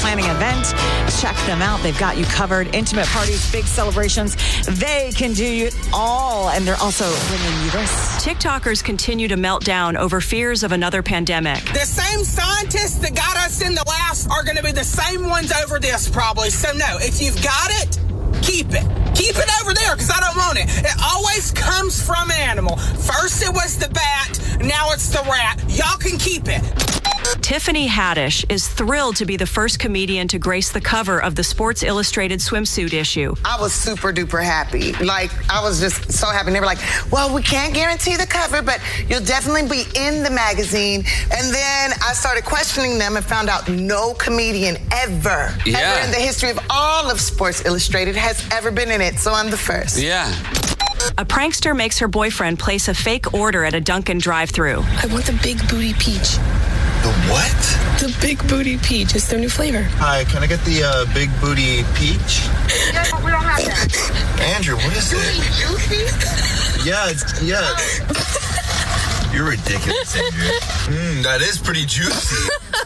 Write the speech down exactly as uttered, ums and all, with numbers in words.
planning an event, check them out. They've got you covered. Intimate parties, big celebrations. They can do it all. And they're also bringing you this. TikTokers continue to melt down over fears of another pandemic. The same scientists that got us in the last are going to be the same ones over this probably. So no, if you've got it, keep it. Keep it over there because I don't want it. It always comes from an animal. First it was the bat, now it's the rat. Y'all can keep it. Tiffany Haddish is thrilled to be the first comedian to grace the cover of the Sports Illustrated swimsuit issue. I was super duper happy. Like, I was just so happy. They were like, well, we can't guarantee the cover, but you'll definitely be in the magazine. And then I started questioning them and found out no comedian ever, yeah. ever in the history of all of Sports Illustrated has ever been in it. So I'm the first. Yeah. A prankster makes her boyfriend place a fake order at a Dunkin' drive-thru. I want the big booty peach. The what? The big booty peach. It's their new flavor. Hi, can I get the uh, big booty peach? Yeah, but we don't have that. Andrew, what is it? Juicy? Yeah, it's, yeah. You're ridiculous, Andrew. Mmm, that is pretty juicy.